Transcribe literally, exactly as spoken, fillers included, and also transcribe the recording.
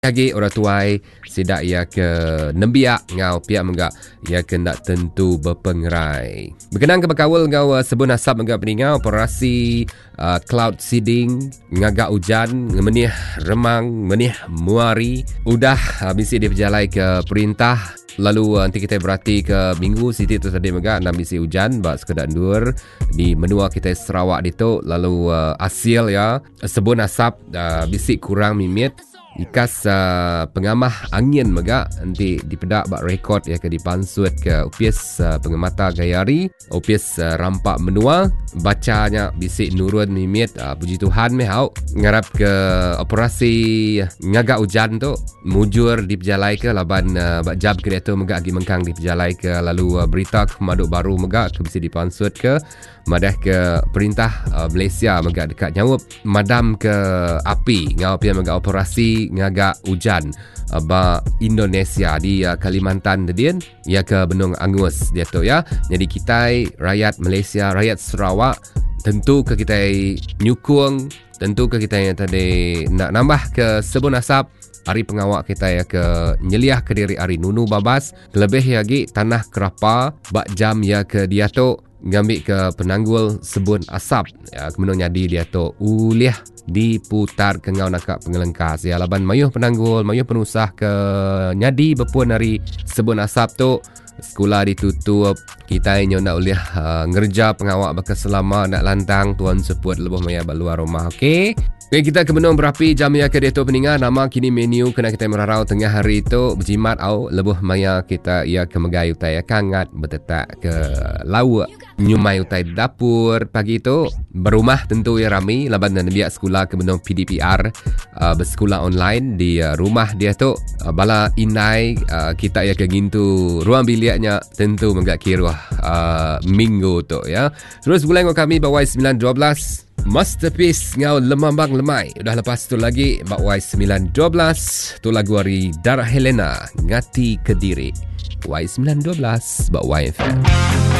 Lagi orang tuai sidak ia ke nembiak ngau pihak menggak ia ke nak tentu berpengerai. Berkenaan ke berkawal ngau uh, sebun asap menggak peningau operasi uh, cloud seeding ngagak hujan menih remang menih muari udah uh, misi dia berjalai ke perintah. Lalu uh, nanti kita berarti ke minggu Siti tu tadi megak nak misi hujan bak sekedar dur di menua kita Sarawak itu. Lalu uh, hasil ya sebun asap uh, bisi kurang mimit ikas uh, pengamah angin megak nanti dipedak bak rekod ya ke dipansut ke upis uh, pengamata gayari upis uh, rampak menua bacanya bisik nurun mimit uh, puji Tuhan mehau ngarap ke operasi ngagak hujan tu mujur diperjalai ke laban uh, bak jab ke dia tu megak agi mengkang diperjalai ke lalu uh, berita ke maduk baru megak ke bisik dipansut ke madah ke perintah uh, Malaysia megak dekat nyawup madam ke api ngau pia megak operasi ngagak hujan uh, ba Indonesia di uh, Kalimantan dedian ya ke Benung Angus dia tu ya. Jadi kita rakyat Malaysia, rakyat Sarawak tentu ke kita nyukung, tentu ke kita yang tadi nak nambah ke sebun asap hari pengawak kita ya ke nyeliah ke diri hari nunu babas lebih lagi tanah kerapa bak jam ya ke dia tu ngambil ke penanggul sebun asap ya kemenung nyadi dia tu uliah diputar ke ngau nakak pengelengkas ya laban mayuh penanggul mayuh penusah ke nyadi berpun dari sebun asap tu sekolah ditutup kita yang nak uliah uh, ngerja pengawak bakal selama nak lantang tuan sebut lebih maya bak luar rumah. Okey. Okay, kita ke benung berapi jam ya ke deto peningan nama kini menu kena kita merarau tengah hari itu berjimat au lebuh maya kita ia ke megai utai kangat bertetak ke lauk nyumai utai dapur pagi itu berumah tentu ya rami laban dan biak sekolah ke benung P D P R uh, bersekolah online di uh, rumah dia tu uh, bala inai uh, kita ya ke gintu ruang biliknya tentu menggak kira uh, minggu tu ya. Terus bulan kami bawai sembilan dua belas Masterpiece ngau lemambang lemai. Udah lepas tu lagi bak Y sembilan dua belas tu lagu hari Darah Helena Ngati Kediri. Y sembilan dua belas bak Y F M.